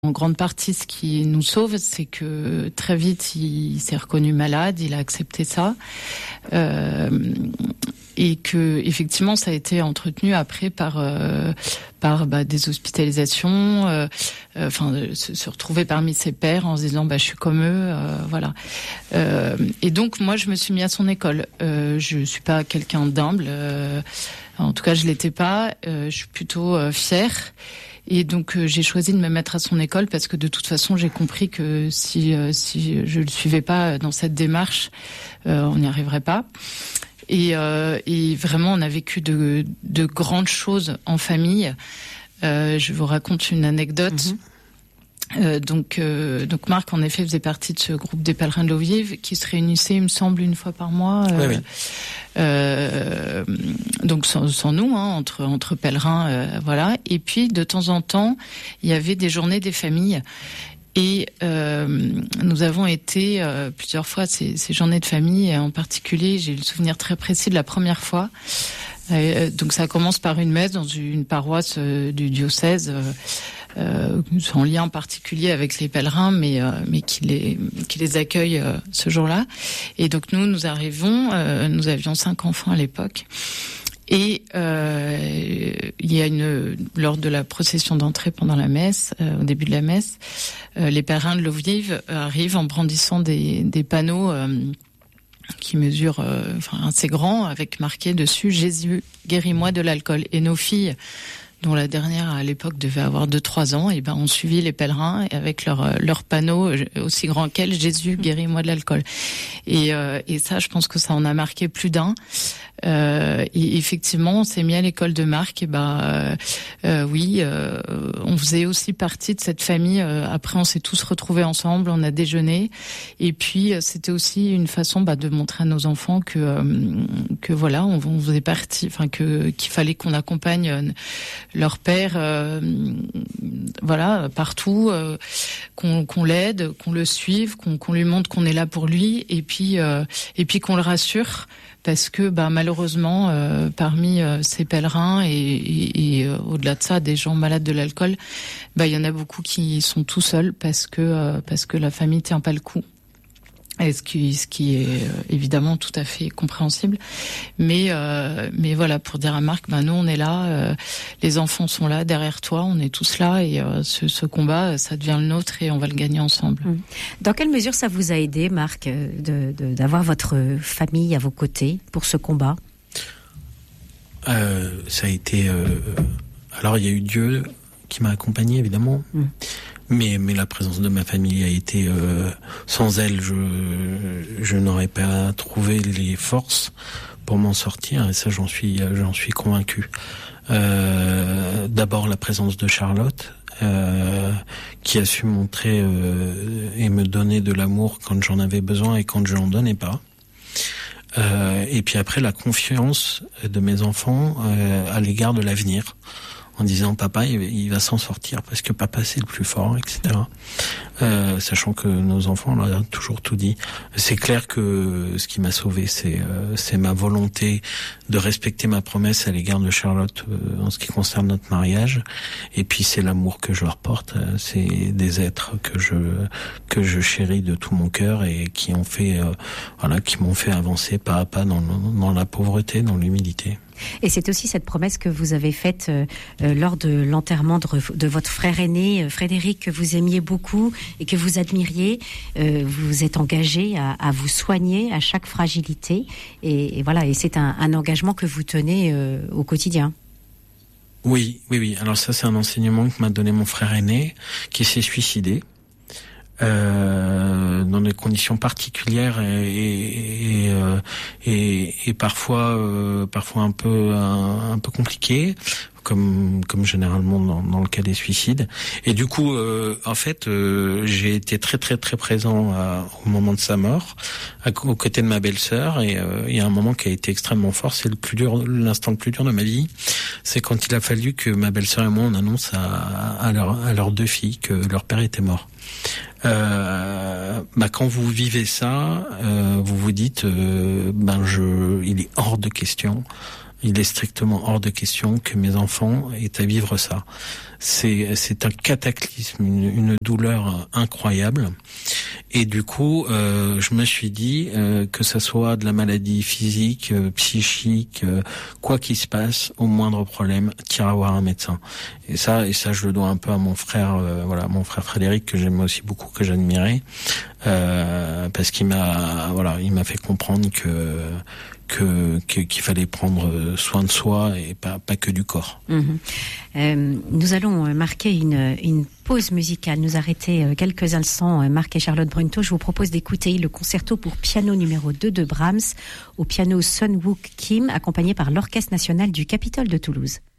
En grande partie, ce qui nous sauve, c'est que très vite, il s'est reconnu malade, il a accepté ça, et que effectivement, ça a été entretenu après par des hospitalisations, se retrouver parmi ses pairs en se disant je suis comme eux, voilà. Et donc moi, je me suis mis à son école. Je suis pas quelqu'un d'humble, en tout cas, je l'étais pas. Je suis plutôt fière. Et donc j'ai choisi de me mettre à son école parce que de toute façon j'ai compris que si je le suivais pas dans cette démarche, on n'y arriverait pas. Et vraiment on a vécu de grandes choses en famille. Je vous raconte une anecdote. Donc Marc en effet faisait partie de ce groupe des pèlerins de l'eau vive qui se réunissait, il me semble, une fois par mois. Oui. Donc sans nous, entre pèlerins, voilà. Et puis de temps en temps, il y avait des journées des familles. Et nous avons été plusieurs fois ces journées de famille. Et en particulier, j'ai le souvenir très précis de la première fois. Donc ça commence par une messe dans une paroisse du diocèse. En lien particulier avec les pèlerins, mais qui les accueille ce jour-là. Et donc nous arrivons, nous avions 5 enfants à l'époque, et il y a lors de la procession d'entrée pendant la messe, au début de la messe, les pèlerins de l'eau vive arrivent en brandissant des panneaux qui mesurent assez grands, avec marqué dessus « Jésus, guéris-moi de l'alcool ». Et nos filles, dont la dernière à l'époque devait avoir 2-3 ans, et ont suivi les pèlerins avec leur panneau aussi grand qu'elle, Jésus, guéris-moi de l'alcool. Et ça, je pense que ça en a marqué plus d'un. Et effectivement, on s'est mis à l'école de Marc. Et on faisait aussi partie de cette famille. Après, on s'est tous retrouvés ensemble, on a déjeuné. Et puis, c'était aussi une façon de montrer à nos enfants que voilà, on faisait partie, qu'il fallait qu'on accompagne leur père, partout, qu'on l'aide, qu'on le suive, qu'on lui montre qu'on est là pour lui, et puis qu'on le rassure, parce que malheureusement, parmi ces pèlerins et au-delà de ça, des gens malades de l'alcool, il y en a beaucoup qui sont tout seuls parce que la famille tient pas le coup. Et ce qui est évidemment tout à fait compréhensible, mais voilà, pour dire à Marc, nous on est là, les enfants sont là derrière toi, on est tous là, et ce combat, ça devient le nôtre et on va le gagner ensemble. Dans quelle mesure ça vous a aidé, Marc, d'avoir votre famille à vos côtés pour ce combat ? Ça a été. Alors il y a eu Dieu qui m'a accompagné, évidemment. Mais la présence de ma famille a été sans elle, je n'aurais pas trouvé les forces pour m'en sortir, et ça j'en suis convaincu. D'abord la présence de Charlotte, qui a su montrer et me donner de l'amour quand j'en avais besoin et quand je n'en donnais pas. Et puis après la confiance de mes enfants à l'égard de l'avenir, en disant papa il va s'en sortir parce que papa c'est le plus fort, etc. Sachant que nos enfants leur ont toujours tout dit. C'est clair que ce qui m'a sauvé, c'est ma volonté de respecter ma promesse à l'égard de Charlotte en ce qui concerne notre mariage, et puis c'est l'amour que je leur porte. C'est des êtres que je chéris de tout mon cœur et qui m'ont fait avancer pas à pas dans la pauvreté, dans l'humilité. Et c'est aussi cette promesse que vous avez faite lors de l'enterrement de votre frère aîné, Frédéric, que vous aimiez beaucoup et que vous admiriez. Vous vous êtes engagé à vous soigner à chaque fragilité. Et voilà, et c'est un engagement que vous tenez au quotidien. Oui. Alors ça, c'est un enseignement que m'a donné mon frère aîné, qui s'est suicidé. Dans des conditions particulières et parfois un peu compliquées, comme généralement dans le cas des suicides. Et du coup, j'ai été très très très présent au moment de sa mort, aux côtés de ma belle-sœur. Et il y a un moment qui a été extrêmement fort. C'est l'instant le plus dur de ma vie. C'est quand il a fallu que ma belle-sœur et moi on annonce à leurs 2 filles que leur père était mort. Quand vous vivez ça, vous vous dites, il est hors de question Il est strictement hors de question que mes enfants aient à vivre ça. C'est un cataclysme, une douleur incroyable. Et du coup, je me suis dit que ça soit de la maladie physique, psychique, quoi qu'il se passe, au moindre problème, t'iras voir un médecin. Et ça, je le dois un peu à mon frère, mon frère Frédéric, que j'aimais aussi beaucoup, que j'admirais, parce qu'il m'a fait comprendre qu'il fallait prendre soin de soi et pas que du corps. Nous allons marquer une pause musicale, nous arrêter quelques instants. Marc et Charlotte Brunto, je vous propose d'écouter le concerto pour piano numéro 2 de Brahms, au piano Sun Wook Kim, accompagné par l'Orchestre national du Capitole de Toulouse.